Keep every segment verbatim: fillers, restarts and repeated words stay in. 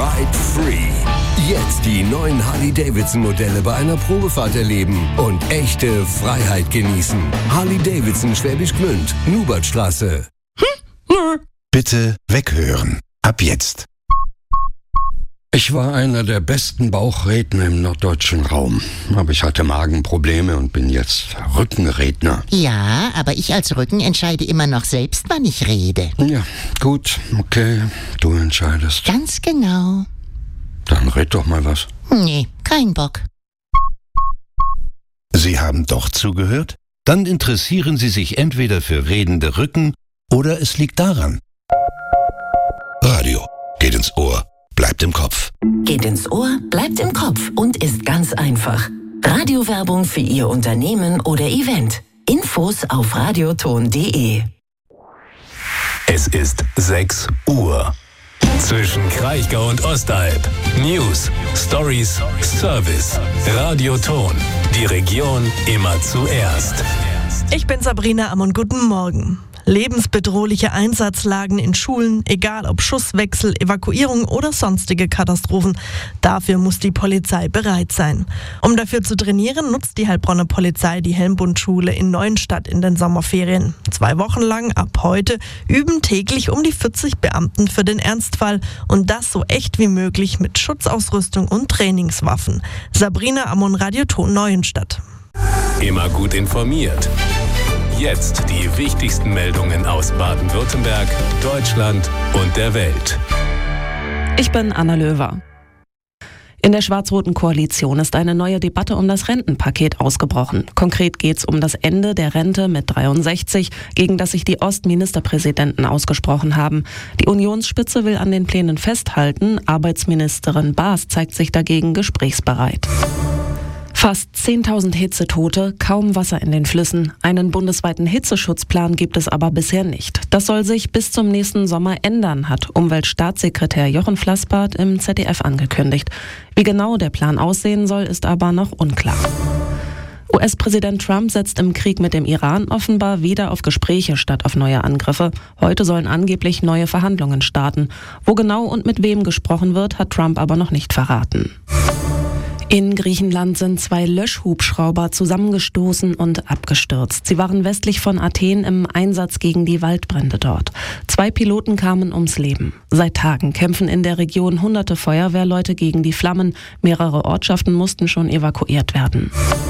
Ride Free. Jetzt die neuen Harley-Davidson-Modelle bei einer Probefahrt erleben und echte Freiheit genießen. Harley-Davidson Schwäbisch Gmünd, Nubertstraße. Bitte weghören. Ab jetzt. Ich war einer der besten Bauchredner im norddeutschen Raum. Aber ich hatte Magenprobleme und bin jetzt Rückenredner. Ja, aber ich als Rücken entscheide immer noch selbst, wann ich rede. Ja, gut, okay, du entscheidest. Ganz genau. Dann red doch mal was. Nee, kein Bock. Sie haben doch zugehört? Dann interessieren Sie sich entweder für redende Rücken oder es liegt daran. Radio geht ins Ohr, bleibt im Kopf. Geht ins Ohr, bleibt im Kopf und ist ganz einfach. Radiowerbung für Ihr Unternehmen oder Event. Infos auf radioton punkt de. Es ist sechs Uhr. Zwischen Kraichgau und Ostalb. News, Stories, Service. Radioton. Die Region immer zuerst. Ich bin Sabrina Ammon, guten Morgen. Lebensbedrohliche Einsatzlagen in Schulen, egal ob Schusswechsel, Evakuierung oder sonstige Katastrophen. Dafür muss die Polizei bereit sein. Um dafür zu trainieren, nutzt die Heilbronner Polizei die Helmbundschule in Neuenstadt in den Sommerferien. Zwei Wochen lang, ab heute, üben täglich um die vierzig Beamten für den Ernstfall und das so echt wie möglich mit Schutzausrüstung und Trainingswaffen. Sabrina Ammon, Radioton Neuenstadt. Immer gut informiert. Jetzt die wichtigsten Meldungen aus Baden-Württemberg, Deutschland und der Welt. Ich bin Anna Löwer. In der schwarz-roten Koalition ist eine neue Debatte um das Rentenpaket ausgebrochen. Konkret geht es um das Ende der Rente mit dreiundsechzig, gegen das sich die Ostministerpräsidenten ausgesprochen haben. Die Unionsspitze will an den Plänen festhalten. Arbeitsministerin Baas zeigt sich dagegen gesprächsbereit. Fast zehntausend Hitzetote, kaum Wasser in den Flüssen. Einen bundesweiten Hitzeschutzplan gibt es aber bisher nicht. Das soll sich bis zum nächsten Sommer ändern, hat Umweltstaatssekretär Jochen Flassbart im Z D F angekündigt. Wie genau der Plan aussehen soll, ist aber noch unklar. U S-Präsident Trump setzt im Krieg mit dem Iran offenbar wieder auf Gespräche statt auf neue Angriffe. Heute sollen angeblich neue Verhandlungen starten. Wo genau und mit wem gesprochen wird, hat Trump aber noch nicht verraten. In Griechenland sind zwei Löschhubschrauber zusammengestoßen und abgestürzt. Sie waren westlich von Athen im Einsatz gegen die Waldbrände dort. Zwei Piloten kamen ums Leben. Seit Tagen kämpfen in der Region hunderte Feuerwehrleute gegen die Flammen. Mehrere Ortschaften mussten schon evakuiert werden.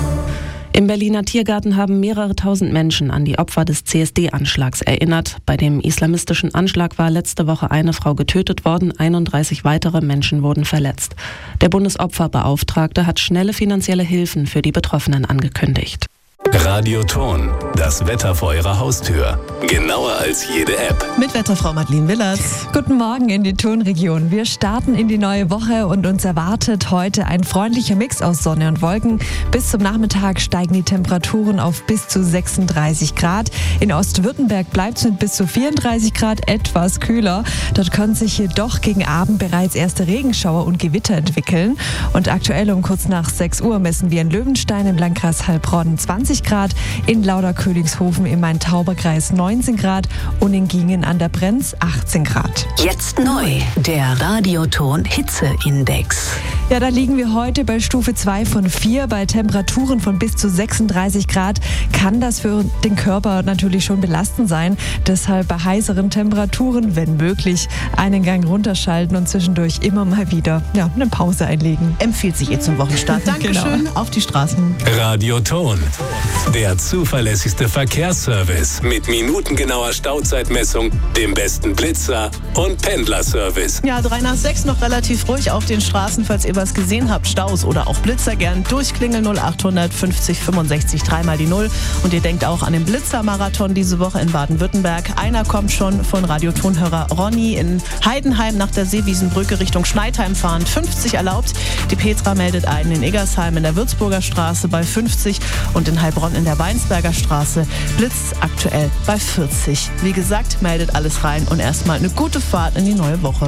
Im Berliner Tiergarten haben mehrere tausend Menschen an die Opfer des C S D-Anschlags erinnert. Bei dem islamistischen Anschlag war letzte Woche eine Frau getötet worden, einunddreißig weitere Menschen wurden verletzt. Der Bundesopferbeauftragte hat schnelle finanzielle Hilfen für die Betroffenen angekündigt. Radioton, das Wetter vor Ihrer Haustür. Genauer als jede App. Mit Wetterfrau Madeleine Willers. Guten Morgen in die Tonregion. Wir starten in die neue Woche und uns erwartet heute ein freundlicher Mix aus Sonne und Wolken. Bis zum Nachmittag steigen die Temperaturen auf bis zu sechsunddreißig Grad. In Ostwürttemberg bleibt es mit bis zu vierunddreißig Grad etwas kühler. Dort können sich jedoch gegen Abend bereits erste Regenschauer und Gewitter entwickeln. Und aktuell um kurz nach sechs Uhr messen wir in Löwenstein im Landkreis Heilbronn zwanzig Grad, in Lauderkönigshofen im Main-Tauber-Kreis neunzehn Grad und in Gingen an der Brenz achtzehn Grad. Jetzt neu, der Radioton Hitzeindex. Ja, da liegen wir heute bei Stufe zwei von vier. Bei Temperaturen von bis zu sechsunddreißig Grad kann das für den Körper natürlich schon belastend sein. Deshalb bei heißeren Temperaturen, wenn möglich, einen Gang runterschalten und zwischendurch immer mal wieder ja, eine Pause einlegen. Empfiehlt sich jetzt zum Wochenstart. Dankeschön, genau. Auf die Straßen. Radioton, der zuverlässigste Verkehrsservice mit minutengenauer Stauzeitmessung, dem besten Blitzer und Pendlerservice. Ja, drei nach sechs noch relativ ruhig auf den Straßen, falls ihr was gesehen habt, Staus oder auch Blitzer, gern durchklingeln null acht fünfzig fünfundsechzig dreimal die null. Und ihr denkt auch an den Blitzermarathon diese Woche in Baden-Württemberg. Einer kommt schon von Radiotonhörer Ronny in Heidenheim nach der Seewiesenbrücke Richtung Schneidheim fahren. fünfzig erlaubt. Die Petra meldet einen in Eggersheim in der Würzburger Straße bei fünfzig und in Heilbronn in der Weinsberger Straße blitzt aktuell bei vierzig. Wie gesagt, meldet alles rein und erstmal eine gute Fahrt in die neue Woche.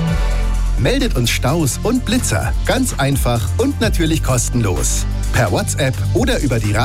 Meldet uns Staus und Blitzer. Ganz einfach und natürlich kostenlos. Per WhatsApp oder über die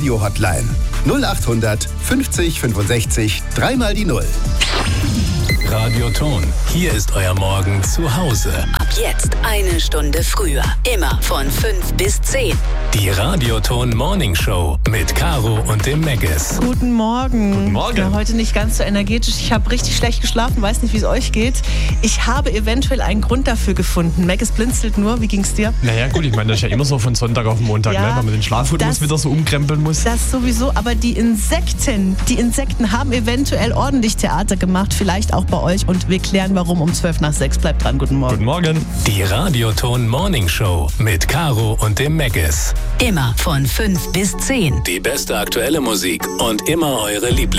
Radioton-Studio-Hotline null acht hundert fünfzig fünfundsechzig dreimal die null. Radioton. Hier ist euer Morgen zu Hause. Ab jetzt eine Stunde früher. Immer von fünf bis zehn. Die Radioton Morning Show mit Caro und dem Meggis. Guten Morgen. Guten Morgen. Ja, heute nicht ganz so energetisch. Ich habe richtig schlecht geschlafen, weiß nicht, wie es euch geht. Ich habe eventuell einen Grund dafür gefunden. Meggis blinzelt nur. Wie ging's dir? Naja, gut, ich meine, das ist ja immer so von Sonntag auf Montag, Ja, ne? Wenn man den Schlafrhythmus wieder so umkrempeln muss. Das sowieso, aber die Insekten, die Insekten haben eventuell ordentlich Theater gemacht, vielleicht auch bei euch, und wir klären warum um zwölf nach sechs. Bleibt dran, guten Morgen. Guten Morgen. Die Radioton Morning Show mit Caro und dem Meggis. Immer von fünf bis zehn. Die beste aktuelle Musik und immer eure Lieblings